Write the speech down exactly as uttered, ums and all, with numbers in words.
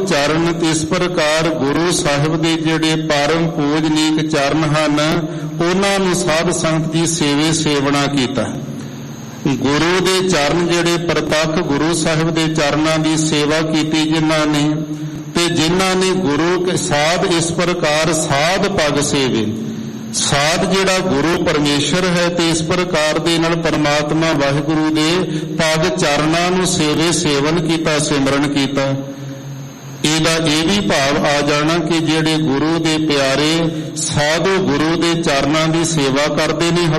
ਚਰਨ ਤਿਸ ਪ੍ਰਕਾਰ ਗੁਰੂ ਸਾਹਿਬ ਦੇ ਜਿਹੜੇ ਪਰਮ ਪੂਜਨੀਕ ਚਰਨ ਹਨ, ਉਹਨਾਂ ਨੂੰ ਸਾਧ ਸੰਗਤ ਜੀ ਸੇਵੇ ਸੇਵਨਾ ਕੀਤਾ। ਗੁਰੂ ਦੇ ਚਰਨ ਜਿਹੜੇ ਪ੍ਰਤੱਖ ਗੁਰੂ ਸਾਹਿਬ ਦੇ ਚਰਨਾਂ ਦੀ ਸੇਵਾ ਕੀਤੀ ਜਿਨ੍ਹਾਂ ਨੇ, ਤੇ ਜਿਨ੍ਹਾਂ ਨੇ ਗੁਰੂ ਸਾਧ ਇਸ ਪ੍ਰਕਾਰ ਸਾਧ ਪਗ ਸੇਵੇ। ਸਾਧ ਜਿਹੜਾ ਗੁਰੂ ਪਰਮੇਸ਼ਰ ਹੈ, ਤੇ ਇਸ ਪ੍ਰਕਾਰ ਦੇ ਨਾਲ ਪਰਮਾਤਮਾ ਵਾਹਿਗੁਰੂ ਦੇ ਪਗ ਚਰਨਾਂ ਨੂੰ ਸੇਵੇ ਸੇਵਨ ਕੀਤਾ, ਸਿਮਰਨ ਕੀਤਾ। ਇਹਦਾ ਇਹ ਵੀ ਭਾਵ ਆ ਜਾਣਾ ਕਿ ਜਿਹੜੇ ਗੁਰੂ ਦੇ ਪਿਆਰੇ ਸਾਧੂ ਗੁਰੂ ਦੇ ਚਰਨਾਂ ਦੀ ਸੇਵਾ ਕਰਦੇ ਨੇ,